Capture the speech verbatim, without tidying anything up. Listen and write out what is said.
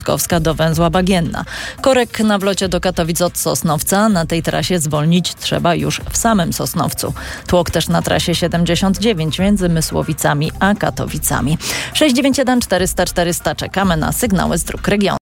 Trzaskowska do węzła Bagienna. Korek na wlocie do Katowic od Sosnowca. Na tej trasie zwolnić trzeba już w samym Sosnowcu. Tłok też na trasie siedemdziesiąt dziewięć między Mysłowicami a Katowicami. sześć dziewięć jeden czterysta czterysta. Czekamy na sygnały z dróg regionu.